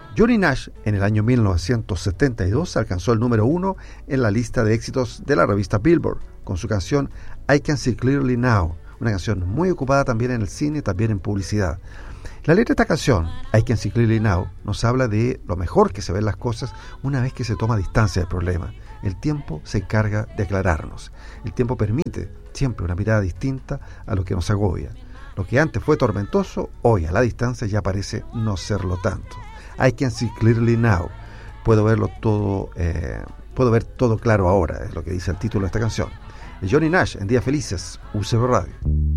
Johnny Nash en el año 1972 alcanzó el número 1 en la lista de éxitos de la revista Billboard con su canción I Can See Clearly Now, una canción muy ocupada también en el cine y también en publicidad. La letra de esta canción, I Can See Clearly Now, nos habla de lo mejor que se ven las cosas una vez que se toma distancia del problema. El tiempo se encarga de aclararnos. El tiempo permite siempre una mirada distinta a lo que nos agobia. Lo que antes fue tormentoso, hoy a la distancia ya parece no serlo tanto. I Can See Clearly Now. Puedo ver todo claro ahora, es lo que dice el título de esta canción. De Johnny Nash en Días Felices, UCB Radio.